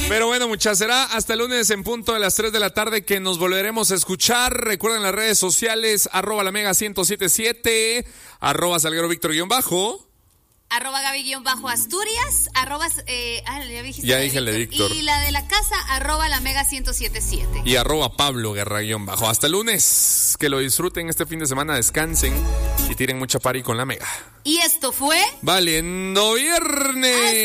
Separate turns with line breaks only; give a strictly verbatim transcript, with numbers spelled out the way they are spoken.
Pero bueno, muchachos, será hasta el lunes en punto de las tres de la tarde que nos volveremos a escuchar. Recuerden las redes sociales, arroba la mega ciento setenta y siete, arroba salguero Víctor guión bajo.
Arroba Gaby guión bajo Asturias, arroba, eh, ah, ya dijiste.
Ya dije el de Víctor.
Y la de la casa, arroba la mega ciento setenta y siete.
Y arroba Pablo Guerra guión bajo. Hasta el lunes, que lo disfruten este fin de semana, descansen y tiren mucha party con la mega.
Y esto fue...
Valiendo Viernes.